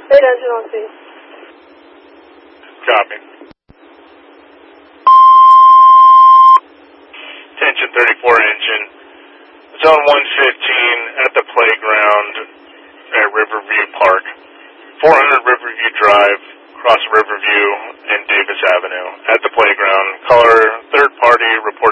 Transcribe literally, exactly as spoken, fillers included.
eight engine on scene. Copy. Attention thirty-four engine. Zone one fifteen at the playground at Riverview Park. four hundred Riverview Drive, across Riverview and Davis Avenue. At the playground. Caller, third party, report